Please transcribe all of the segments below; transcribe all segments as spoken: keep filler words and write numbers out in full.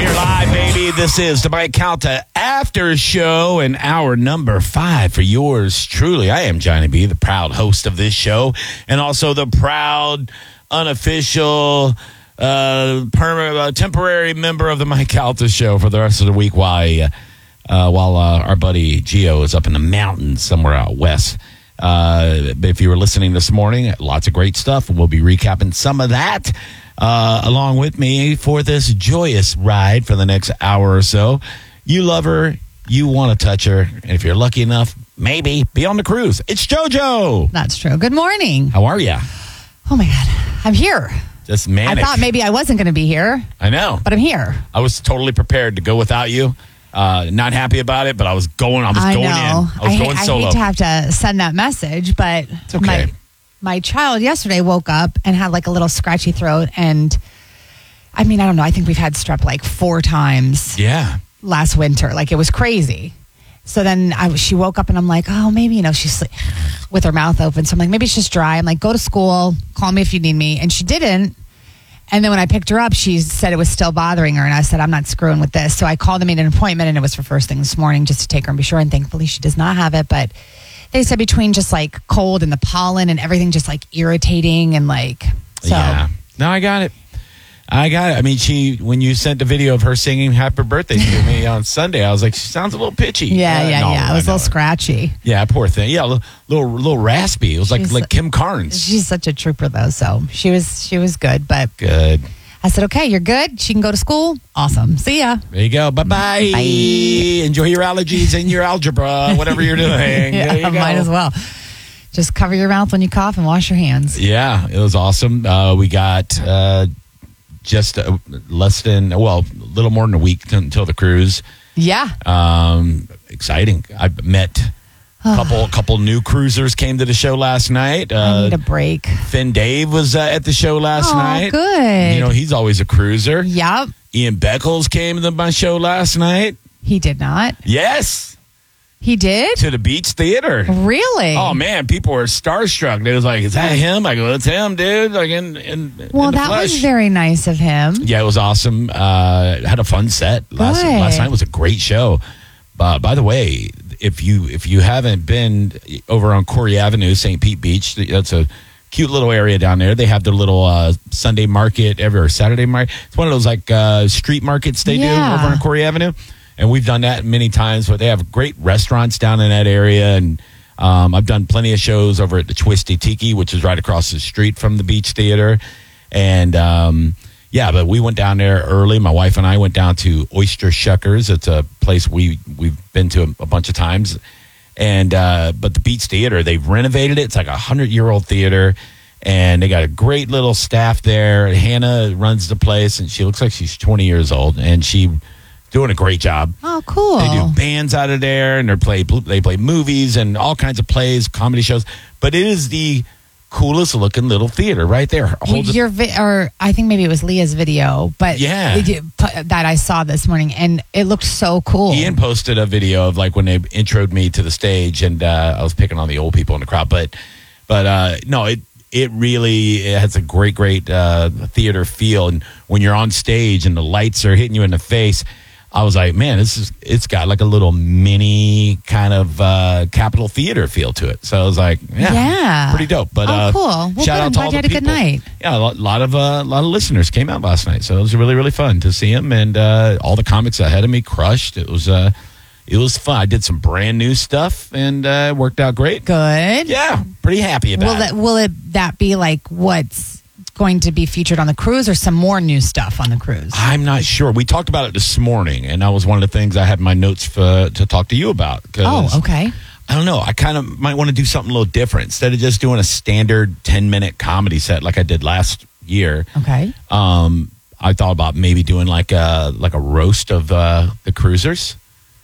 here live, baby. This is the Mike Calta After Show and hour number five for yours truly. I am Johnny B, the proud host of this show, and also the proud, unofficial, uh, permanent, uh, temporary member of the Mike Calta Show for the rest of the week while, uh, while uh, our buddy Gio is up in the mountains somewhere out west. Uh, if you were listening this morning, lots of great stuff. We'll be recapping some of that. Uh, along with me for this joyous ride for the next hour or so. You love her, you want to touch her, and if you're lucky enough, maybe be on the cruise. It's JoJo. That's true. Good morning. How are you? Oh my God, I'm here. Just manic. I thought maybe I wasn't going to be here. I know, but I'm here. I was totally prepared to go without you. Uh, not happy about it, but I was going. I was I going know. in. I was I going hate, solo. I hate to have to send that message, but it's okay. My, my child yesterday woke up and had like a little scratchy throat, and I mean, I don't know. I think we've had strep like four times. Yeah. Last winter, like it was crazy. So then I, she woke up and I'm like, oh, maybe, you know, she's with her mouth open. So I'm like, maybe it's just dry. I'm like, go to school, call me if you need me. And she didn't. And then when I picked her up, she said it was still bothering her. And I said, I'm not screwing with this. So I called and made an appointment, and it was for first thing this morning just to take her and be sure. And thankfully she does not have it. But they said between just like cold and the pollen and everything just like irritating and like, so. Yeah. No, I got it. I got it. I mean, she, when you sent the video of her singing Happy Birthday to me on Sunday, I was like, she sounds a little pitchy. Yeah, uh, yeah, no, yeah. It was a little scratchy. Yeah, poor thing. Yeah, a little, little, little raspy. It was like She's like Kim Carnes. She's such a trooper, though. So she was she was good. But good. I said, okay, you're good. She can go to school. Awesome. See ya. There you go. Bye-bye. Bye. Enjoy your allergies and your algebra, whatever you're doing. Yeah, there you go. Might as well. Just cover your mouth when you cough and wash your hands. Yeah, it was awesome. Uh, we got uh, just uh, less than, well, a little more than a week t- until the cruise. Yeah. Um, exciting. I met a couple, couple new cruisers came to the show last night. Uh, I need a break. Finn Dave was uh, at the show last oh, night. good. You know, he's always a cruiser. Yep. Ian Beckles came to my show last night. He did not. Yes. He did? To the Beach Theater. Really? Oh, man. People were starstruck. They was like, is that him? I go, it's him, dude. Like in, in, well, in the that flesh. was very nice of him. Yeah, it was awesome. Uh, had a fun set. Last, Good. last night was a great show. Uh, by the way, if you if you haven't been over on Corey Avenue, Saint Pete Beach, that's a cute little area down there. They have their little uh, Sunday market every or Saturday market. It's one of those like uh, street markets they Yeah. do over on Corey Avenue. And we've done that many times, but they have great restaurants down in that area. And um, I've done plenty of shows over at the Twisty Tiki, which is right across the street from the Beach Theater. And um, yeah, but we went down there early. My wife and I went down to Oyster Shuckers. It's a place we, we've been to a, a bunch of times. And uh, but the Beach Theater, they've renovated it. It's like a hundred-year-old theater. And they got a great little staff there. Hannah runs the place, and she looks like she's twenty years old. And she... doing a great job. Oh, cool. They do bands out of there, and they play they play movies and all kinds of plays, comedy shows. But it is the coolest looking little theater right there. Holds Your vi- or I think maybe it was Leah's video, but Yeah. it- that I saw this morning, and it looked so cool. Ian posted a video of like when they introed me to the stage, and uh, I was picking on the old people in the crowd. But but uh, no, it it really it has a great great uh, theater feel, and when you're on stage and the lights are hitting you in the face. I was like, man, this is, it's got like a little mini kind of uh, Capitol Theater feel to it. So I was like, yeah, Yeah. pretty dope. But Oh, uh, cool. Well, shout good. out I'm to glad all you the had a good people. night. Yeah, a lot, lot of uh, lot of listeners came out last night, so it was really really fun to see them. And uh, all the comics ahead of me crushed. It was uh, it was fun. I did some brand new stuff, and uh, it worked out great. Good. Yeah, pretty happy about Will it. that will it that be like what's going to be featured on the cruise, or some more new stuff on the cruise? I'm not sure. We talked about it this morning, and that was one of the things I had in my notes for, to talk to you about. 'cause Oh, okay. I don't know. I kind of might want to do something a little different. Instead of just doing a standard ten-minute comedy set like I did last year, Okay. um, I thought about maybe doing like a, like a roast of uh, the cruisers.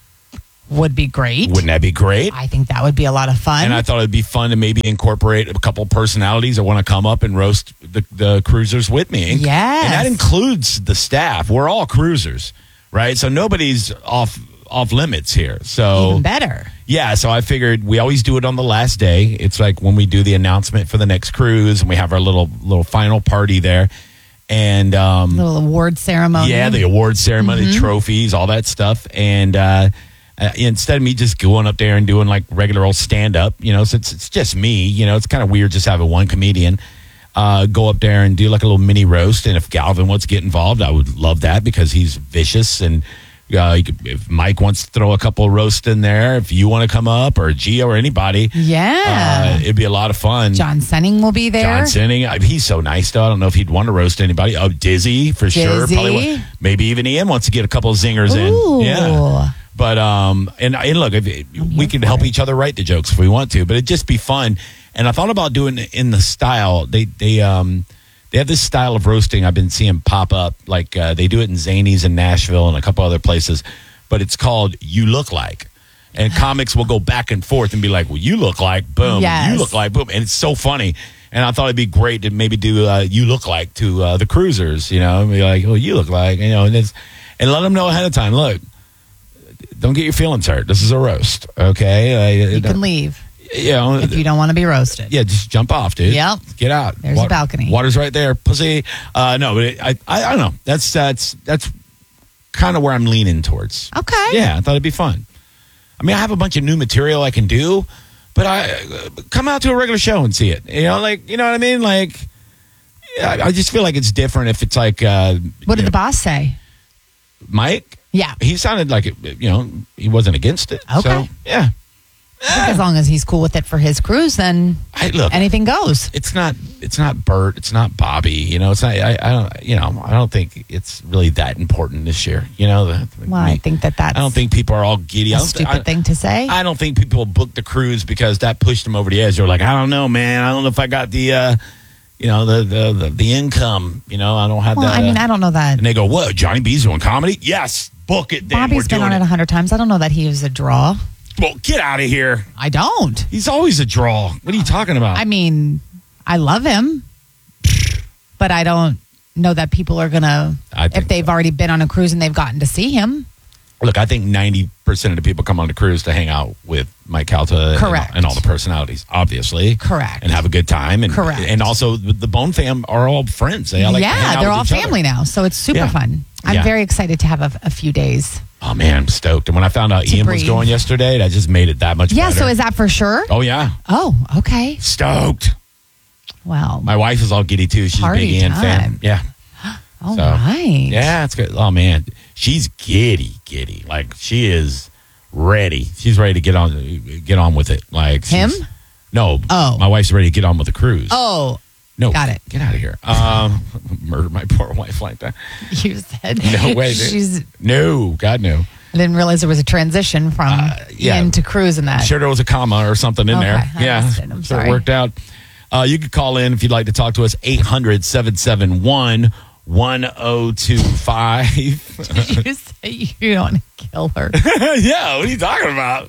Would be great. Wouldn't that be great? I think that would be a lot of fun. And I thought it'd be fun to maybe incorporate a couple personalities that want to come up and roast the, the cruisers with me. Yes. And that includes the staff. We're all cruisers, right? So nobody's off off limits here. So Even better. Yeah, so I figured we always do it on the last day. It's like when we do the announcement for the next cruise, and we have our little little final party there. and um, little award ceremony. Yeah, the award ceremony, mm-hmm. trophies, all that stuff. And uh, uh, instead of me just going up there and doing like regular old stand up, you know, since it's just me, you know, it's kind of weird just having one comedian. Uh, go up there and do like a little mini roast. And if Galvin wants to get involved, I would love that because he's vicious. And uh, you could, if Mike wants to throw a couple of roasts in there, if you want to come up, or Gio or anybody, yeah, uh, it'd be a lot of fun. John Senning will be there. John Senning, uh, he's so nice though. I don't know if he'd want to roast anybody. Oh, Dizzy for Dizzy. sure. Probably wa- maybe even Ian wants to get a couple of zingers Ooh. in. Yeah. But um, and and look, if it, we can help it. each other write the jokes if we want to, but it'd just be fun. And I thought about doing it in the style. They they um they have this style of roasting I've been seeing pop up. Like uh, they do it in Zanies in Nashville and a couple other places, but it's called You Look Like. And comics will go back and forth and be like, well, you look like, boom. Yes. You look like, boom. And it's so funny. And I thought it'd be great to maybe do uh, You Look Like to uh, the cruisers, you know, and be like, oh, you look like, you know, and it's, and let them know ahead of time, look, don't get your feelings hurt. This is a roast, okay? Uh, you can leave. You know, if you don't want to be roasted. Yeah, just jump off, dude. Yep. Get out. There's Water, a balcony. Water's right there, pussy. Uh, no, but it, I, I, I don't know. That's that's that's kind of where I'm leaning towards. Okay. Yeah, I thought it'd be fun. I mean, I have a bunch of new material I can do, but I uh, come out to a regular show and see it. You know, like you know what I mean? Like, yeah, I, I just feel like it's different if it's like. Uh, what did know, the boss say? Mike. Yeah, he sounded like it, you know he wasn't against it. Okay. So, yeah. I think as long as he's cool with it for his cruise, then I, look, anything goes. It's not. It's not Bert. It's not Bobby. You know. It's not. I, I don't. You know. I don't think it's really that important this year. You know. The, well, me, I think that that's. I don't think people are all giddy. A I don't, stupid I, thing to say. I don't think people book the cruise because that pushed them over the edge. They're like, I don't know, man. I don't know if I got the. Uh, you know the, the the the income. You know. I don't have well, that. I mean, uh, I don't know that. And they go, what? Johnny B's doing comedy? Yes. Book it. Then. Bobby's We're been doing on it a hundred times. I don't know that he was a draw. Well, get out of here. I don't. He's always a draw. What are you talking about? I mean, I love him, but I don't know that people are going to, if they've so. already been on a cruise and they've gotten to see him. Look, I think ninety percent of the people come on the cruise to hang out with Mike Calta. Correct. And, and all the personalities, obviously. Correct. And have a good time. And, Correct. And also, the Bone fam are all friends. They all like yeah, to hang out they're with all each family other. now, so it's super yeah. fun. I'm yeah. very excited to have a, a few days. Oh, man, I'm stoked. And when I found out to Ian breathe. was going yesterday, that just made it that much yeah, better. so is that for sure? Oh, yeah. Oh, okay. Stoked. Well. My wife is all giddy, too. She's a big Ian fan. Yeah. All so, right. Yeah, it's good. Oh, man. She's giddy, giddy. Like, she is ready. She's ready to get on get on with it. Like Him? No. Oh. My wife's ready to get on with the cruise. Oh. No. Got it. Get out of here. Um, murder my poor wife like that. You said. No way. She's. No. God, no. I didn't realize there was a transition from uh, yeah. Ian to cruise in that. I'm sure there was a comma or something in okay, there. I yeah. missed it. I'm so sorry. it worked out. Uh, you could call in if you'd like to talk to us. eight hundred, seven seven one, one oh two five. Did you say you don't want to kill her? Yeah, what are you talking about?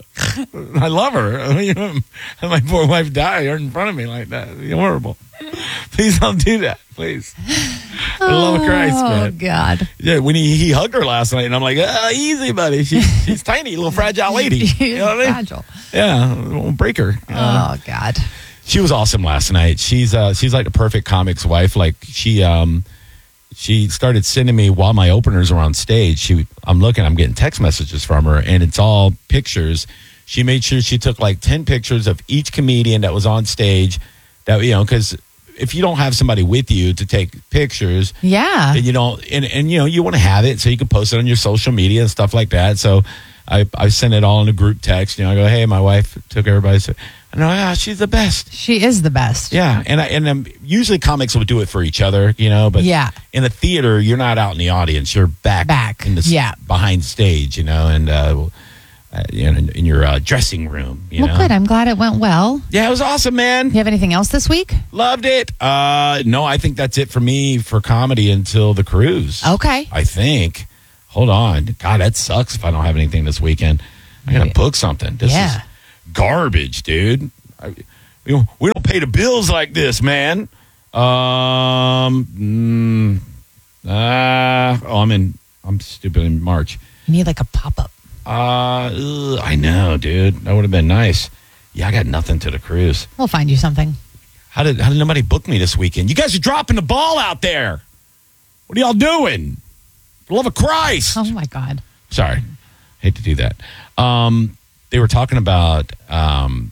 I love her. My poor wife died in front of me like that. It's horrible. Please don't do that, please. For the love of Christ, man. Oh, God. Yeah, when he, he hugged her last night, and I'm like, oh, easy, buddy. She's, she's tiny, little fragile lady. You know what I mean? Fragile. Yeah, won't break her. Oh, God. She was awesome last night. She's uh, she's like the perfect comics wife. Like she um, she started sending me while my openers were on stage. She I'm looking, I'm getting text messages from her, and it's all pictures. She made sure she took like ten pictures of each comedian that was on stage. That you know, because if you don't have somebody with you to take pictures, yeah, and you don't, and, and you know, you want to have it so you can post it on your social media and stuff like that. So I I send it all in a group text. You know, I go, hey, my wife took everybody's. I know, yeah, she's the best. She is the best. Yeah, and I, and um, usually comics will do it for each other, you know. But yeah. in the theater, you're not out in the audience; you're back, back, in the yeah, behind stage, you know, and uh, uh, in, in your uh, dressing room. You well, know? good. I'm glad it went well. Yeah, it was awesome, man. You have anything else this week? Loved it. Uh, no, I think that's it for me for comedy until the cruise. Okay. I think. Hold on, God, that sucks if I don't have anything this weekend. I gotta book something. This yeah. is garbage, dude. I, We don't, we don't pay the bills like this, man. Um, mm, uh, oh, I'm in. I'm stupid in March. You need like a pop up. Uh, ugh, I know, dude. That would have been nice. Yeah, I got nothing to the cruise. We'll find you something. How did how did nobody book me this weekend? You guys are dropping the ball out there. What are y'all doing? For the love of Christ. Oh, my God. Sorry. Hate to do that. Um, they were talking about um,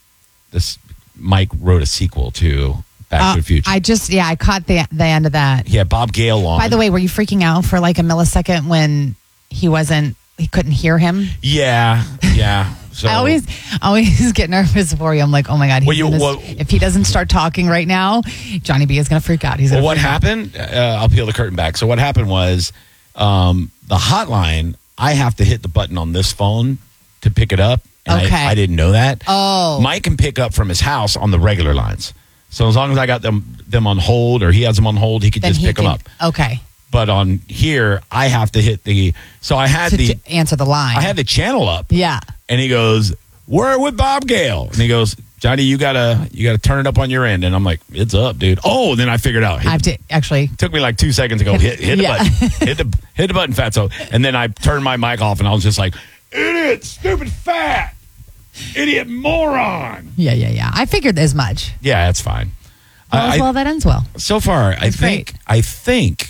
this. Mike wrote a sequel to Back Uh, to the Future. I just, yeah, I caught the the end of that. He had Bob Gale on. By the way, were you freaking out for like a millisecond when he wasn't, he couldn't hear him? Yeah, yeah. So I always, always get nervous for you. I'm like, oh my God, he's Well, you- gonna- well- if he doesn't start talking right now, Johnny B is going to freak out. He's Well, gonna what freak out. happened? Uh, I'll peel the curtain back. So what happened was um, the hotline. I have to hit the button on this phone to pick it up. And Okay. I, I didn't know that. Oh. Mike can pick up from his house on the regular lines. So as long as I got them them on hold or he has them on hold, he could Then just he pick them can- up. Okay. But on here, I have to hit the. So I had To, the to answer the line. I had the channel up. Yeah. And he goes, "We're with Bob Gale." And he goes, "Johnny, you gotta you gotta turn it up on your end." And I'm like, "It's up, dude." Oh, and then I figured out. I have to actually. Took me like two seconds to go hit hit the Yeah. button, hit the hit the button, fatso. And then I turned my mic off, and I was just like, "Idiot, stupid, fat, idiot, moron." Yeah, yeah, yeah. I figured as much. Yeah, that's fine. All I- is well that ends well. So far, I That's think great. I think,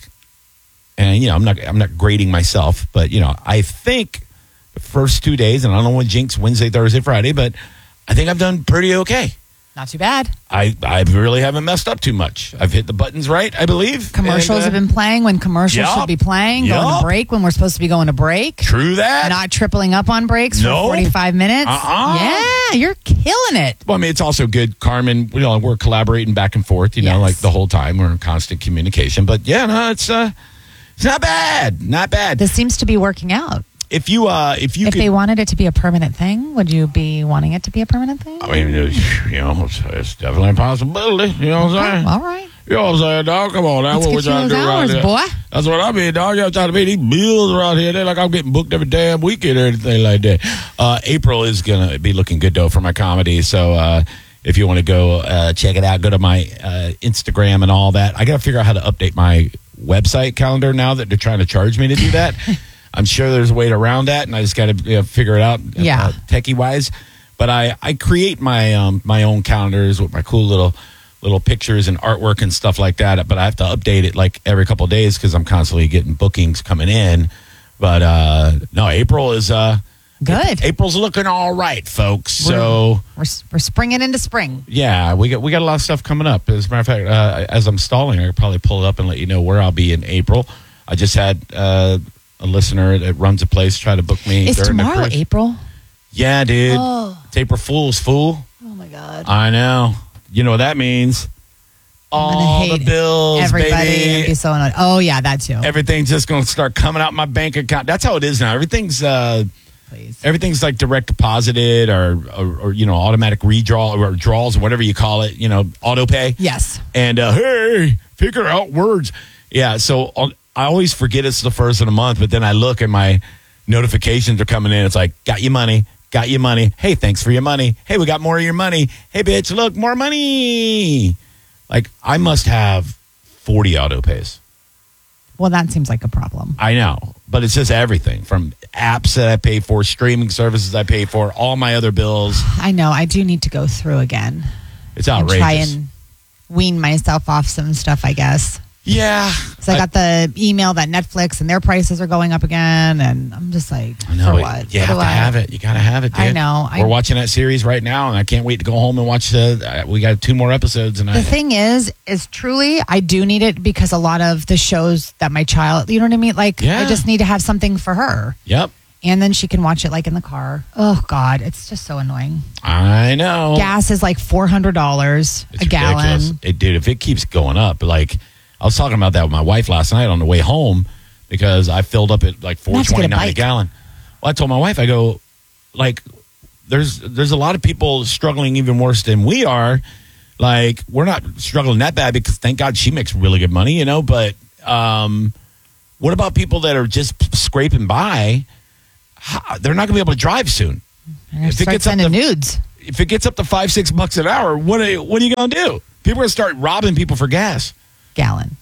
and you know, I'm not I'm not grading myself, but you know, I think the first two days, and I don't know when Jinx Wednesday, Thursday, Friday, but I think I've done pretty okay. Not too bad. I I really haven't messed up too much. I've hit the buttons right, I believe. Commercials And, uh, have been playing when commercials Yup. should be playing. Going Yup. to break when we're supposed to be going to break. True that. Not tripling up on breaks No. for forty-five minutes. Uh-uh. Yeah, you're killing it. Well, I mean, it's also good. Carmen, you know, we're collaborating back and forth, you know, Yes. like the whole time. We're in constant communication. But yeah, no, it's uh, it's not bad. Not bad. This seems to be working out. If you, uh, if you If could, they wanted it to be a permanent thing, would you be wanting it to be a permanent thing? I mean, you know, it's, it's definitely a possibility. You know what I'm saying? All right. You know what I'm saying, dog? Come on, that's Let's what we're get you trying to those do right hours, there. boy. That's what I mean, dog. You're trying to pay these bills around here. They're like I'm getting booked every damn weekend or anything like that. Uh, April is going to be looking good, though, for my comedy. So uh, if you want to go uh, check it out, go to my uh, Instagram and all that. I got to figure out how to update my website calendar now that they're trying to charge me to do that. I'm sure there's a way around that, and I just got to you know, figure it out Yeah. uh, techie-wise. But I, I create my um, my own calendars with my cool little little pictures and artwork and stuff like that. But I have to update it like every couple of days because I'm constantly getting bookings coming in. But uh, no, April is uh, Good. April's looking all right, folks. So We're, we're springing into spring. yeah, we got we got a lot of stuff coming up. As a matter of fact, uh, as I'm stalling, I could probably pull it up and let you know where I'll be in April. I just had uh, a listener that runs a place try to book me. Is during the tomorrow cruise. April? Yeah, dude. Oh. It's April Fool's, fool. Oh, my God. I know. You know what that means? I'm gonna All hate the bills, Everybody baby. and be so annoyed. Oh, yeah, that too. Everything's just going to start coming out my bank account. That's how it is now. Everything's uh, Please. everything's like direct deposited or, or, or you know automatic redraw or draws or whatever you call it. You know, auto pay. Yes. And uh, hey, figure out words. Yeah. So uh, I always forget it's the first of the month, but then I look and my notifications are coming in. It's like, got your money. Got your money. Hey, thanks for your money. Hey, we got more of your money. Hey, bitch, look, more money. Like, I must have forty auto pays. Well, that seems like a problem. I know, but it's just everything from apps that I pay for, streaming services I pay for, all my other bills. I know. I do need to go through again It's and outrageous. try and wean myself off some stuff, I guess. yeah. So I got the email that Netflix and their prices are going up again, and I'm just like, I know. for it- what? You What have do to I- have it. You got to have it, dude. I know. I- We're watching that series right now, and I can't wait to go home and watch the. Uh, we got two more episodes, and The I. thing is, is truly, I do need it because a lot of the shows that my child, you know what I mean? Like, Yeah. I just need to have something for her. Yep. And then she can watch it like in the car. Oh, God. It's just so annoying. I know. Gas is like four hundred dollars It's a gallon. ridiculous. It, dude, if it keeps going up, like I was talking about that with my wife last night on the way home because I filled up at like four Let's get a twenty nine a bike. gallon. Well, I told my wife, I go, like, there's there's a lot of people struggling even worse than we are. Like, we're not struggling that bad because thank God she makes really good money, you know. But um, what about people that are just scraping by? How, they're not going to be able to drive soon. And If it start gets up sending to- nudes. If it gets up to five six bucks an hour, what are what are you going to do? People are going to start robbing people for gas. Gallon.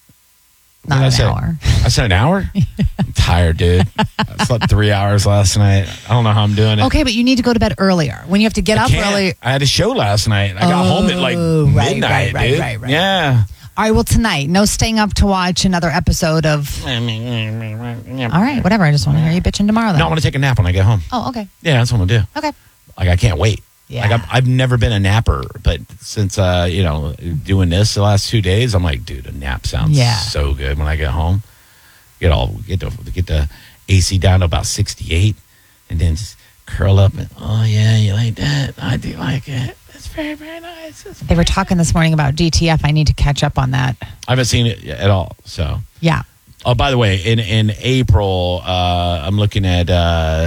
What Not did I an say? hour. I said an hour? I'm tired, dude. I slept three hours last night. I don't know how I'm doing it. Okay, but you need to go to bed earlier. When you have to get I up can't. early. I had a show last night. I got home at like Oh, right, midnight, right, right, dude. right, right. Yeah. All right, well, tonight, no staying up to watch another episode of... All right, whatever. I just want to hear you bitching tomorrow, then. No, I want to take a nap when I get home. Oh, okay. Yeah, that's what I'm going to do. Okay. Like, I can't wait. Yeah. Like, I've, I've never been a napper, but since, uh, you know, doing this the last two days, I'm like, dude, a nap sounds yeah. so good when I get home. Get all get the get the A C down to about sixty-eight, and then just curl up and, oh, yeah, you like that? I do like it. It's very, very nice. It's they were talking this morning about D T F. I need to catch up on that. I haven't seen it at all, so. Yeah. Oh, by the way, in, in April, uh, I'm looking at, uh,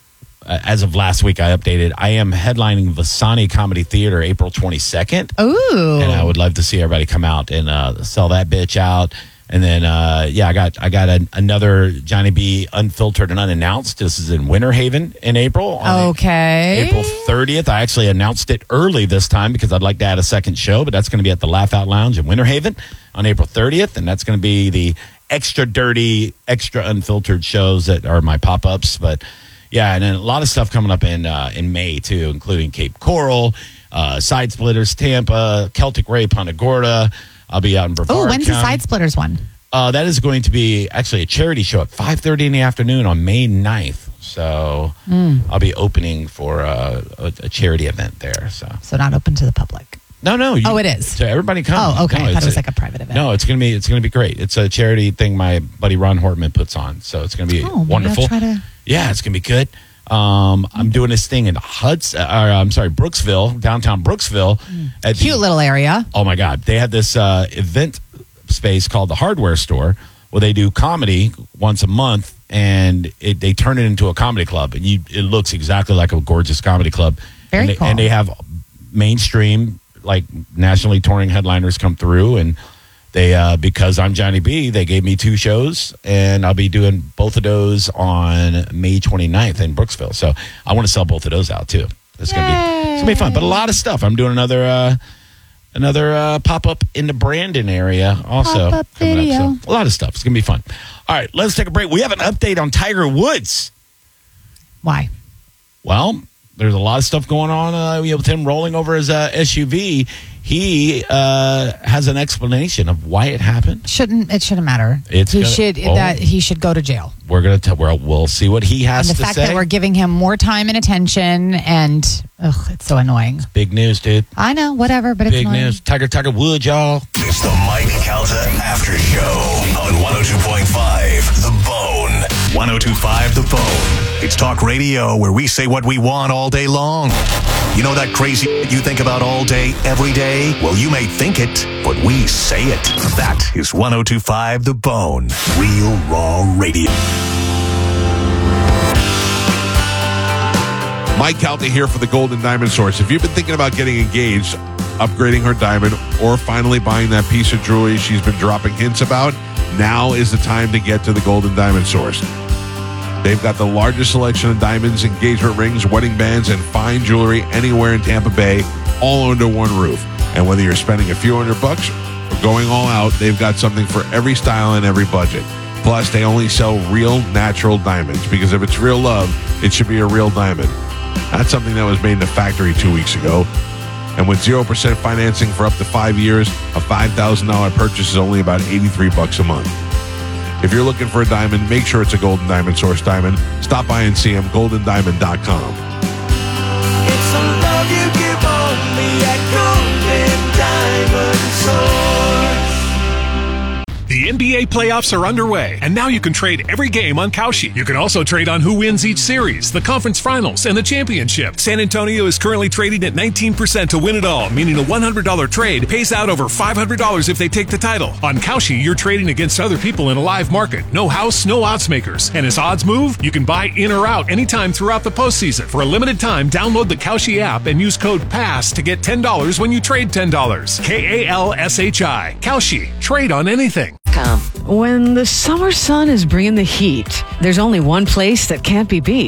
as of last week, I updated, I am headlining Vasani Comedy Theater April twenty-second. Ooh. And I would love to see everybody come out and uh, sell that bitch out. And then, uh, yeah, I got I got a, another Johnny B Unfiltered and Unannounced. This is in Winter Haven in April. On okay. April thirtieth. I actually announced it early this time because I'd like to add a second show, but that's going to be at the Laugh Out Lounge in Winter Haven on April thirtieth. And that's going to be the extra dirty, extra unfiltered shows that are my pop-ups. But, yeah, and then a lot of stuff coming up in uh, in May, too, including Cape Coral, uh, Side Splitters, Tampa, Celtic Ray, Punta Gorda. I'll be out in Brevard Oh, when's County. the Side Splitters one? Uh, that is going to be actually a charity show at five thirty in the afternoon on May ninth. So mm. I'll be opening for uh, a, a charity event there. So so not open to the public. No, no. You, oh, it is. So everybody come. Oh, okay. No, I thought it was a, like a private event. No, it's gonna be it's gonna be great. It's a charity thing my buddy Ron Hortman puts on. So it's gonna be oh, wonderful. I'll try to... Yeah, it's gonna be good. Um, I'm doing this thing in Hudson, uh, I'm sorry, Brooksville, downtown Brooksville. Mm. At Cute the, little area. Oh my God. They have this uh, event space called the Hardware Store where they do comedy once a month and it, they turn it into a comedy club. And you, it looks exactly like a gorgeous comedy club. Very and they, cool. And they have mainstream, like nationally touring headliners come through and They uh, because I'm Johnny B, they gave me two shows, and I'll be doing both of those on May twenty-ninth in Brooksville. So I want to sell both of those out too. It's gonna be it's gonna be fun, but a lot of stuff. I'm doing another uh, another uh, pop up in the Brandon area also. Pop-up video. Up, so a lot of stuff. It's gonna be fun. All right, let's take a break. We have an update on Tiger Woods. Why? Well, there's a lot of stuff going on uh, with him rolling over his uh, S U V. He uh, has an explanation of why it happened. Shouldn't it shouldn't matter? It's he gonna, should oh, that he should go to jail. We're gonna tell. We'll, we'll see what he has and the to fact say. that we're giving him more time and attention, and ugh, it's so annoying. Big news, dude. I know, whatever, but it's big annoying. news. Tiger, Tiger Woods, y'all. It's the Mike Calta After Show on one oh two point five The Bone. one oh two point five The Bone. It's talk radio where we say what we want all day long. You know that crazy you think about all day, every day? Well, you may think it, but we say it. That is one oh two point five The Bone. Real raw radio. Mike Calta here for the Golden Diamond Source. If you've been thinking about getting engaged, upgrading her diamond, or finally buying that piece of jewelry she's been dropping hints about, now is the time to get to the Golden Diamond Source. They've got the largest selection of diamonds, engagement rings, wedding bands, and fine jewelry anywhere in Tampa Bay, all under one roof. And whether you're spending a few hundred bucks or going all out, they've got something for every style and every budget. Plus, they only sell real, natural diamonds, because if it's real love, it should be a real diamond. That's something that was made in a factory two weeks ago. And with zero percent financing for up to five years, a five thousand dollars purchase is only about eighty-three bucks a month. If you're looking for a diamond, make sure it's a Golden Diamond Source diamond. Stop by and see them, golden diamond dot com. It's a love you give only at Golden Diamond Source. The N B A playoffs are underway, and now you can trade every game on Kalshi. You can also trade on who wins each series, the conference finals, and the championship. San Antonio is currently trading at nineteen percent to win it all, meaning a one hundred dollars trade pays out over five hundred dollars if they take the title. On Kalshi, you're trading against other people in a live market. No house, no odds makers. And as odds move, you can buy in or out anytime throughout the postseason. For a limited time, download the Kalshi app and use code PASS to get ten dollars when you trade ten dollars. K A L S H I. Kalshi. Trade on anything. When the summer sun is bringing the heat, there's only one place that can't be beat.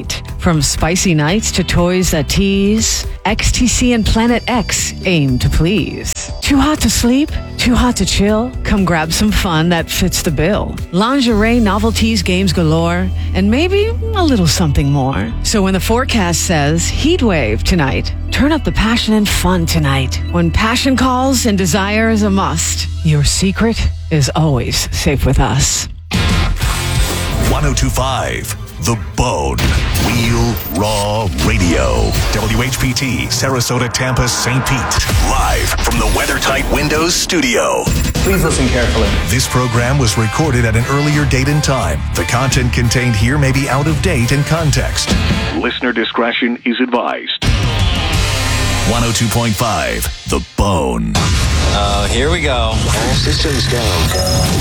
From spicy nights to toys that tease, X T C and Planet X aim to please. Too hot to sleep? Too hot to chill? Come grab some fun that fits the bill. Lingerie, novelties, games galore, and maybe a little something more. So when the forecast says heat wave tonight, turn up the passion and fun tonight. When passion calls and desire is a must, your secret is always safe with us. one oh two point five The Bone. Real Raw Radio. W H P T, Sarasota, Tampa, Saint Pete. Live from the WeatherTight Windows studio. Please listen carefully. This program was recorded at an earlier date and time. The content contained here may be out of date in context. Listener discretion is advised. one oh two point five The Bone. Uh, here we go. All systems go.